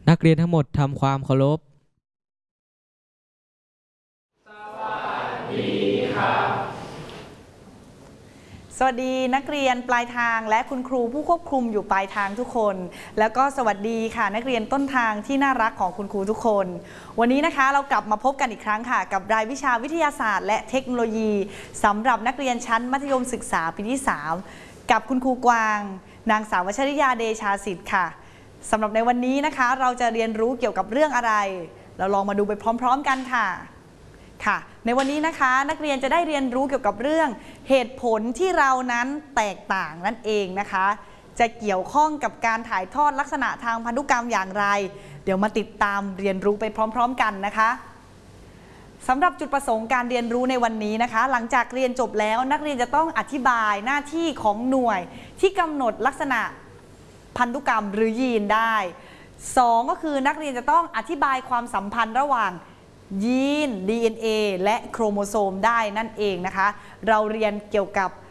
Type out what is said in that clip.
นักเรียนทั้งหมดทำความเคารพสวัสดีนักเรียนปลายทางและคุณครูผู้ควบคุมอยู่ปลายทางทุกคนแล้วก็สวัสดีค่ะนักเรียนต้นทางที่น่ารักของคุณครูทุกคนวันนี้นะคะเรากลับมาพบกันอีกครั้งค่ะกับรายวิชาวิทยาศาสตร์และเทคโนโลยีสำหรับนักเรียนชั้นมัธยมศึกษาปีที่3กับคุณครูกวางนางสาววชริยาเดชาสิทธิ์ค่ะสำหรับในวันนี้นะคะเราจะเรียนรู้เกี่ยวกับเรื่องอะไรเราลองมาดูไปพร้อมๆกันค่ะในวันนี้นะคะนักเรียนจะได้เรียนรู้เกี่ยวกับเรื่องเหตุผลที่เรานั้นแตกต่างนั่นเองนะคะจะเกี่ยวข้องกับการถ่ายทอดลักษณะทางพันธุกรรมอย่างไรเดี๋ยวมาติดตามเรียนรู้ไปพร้อมๆกันนะคะสำหรับจุดประสงค์การเรียนรู้ในวันนี้นะคะหลังจากเรียนจบแล้วนักเรียนจะต้องอธิบายหน้าที่ของหน่วยที่กำหนดลักษณะพันธุกรรมหรือยีนได้2ก็คือนักเรียนจะต้องอธิบายความสัมพันธ์ระหว่างยีน DNA และโครโมโซมได้นั่นเองนะคะเราเรียนเกี่ยวกับ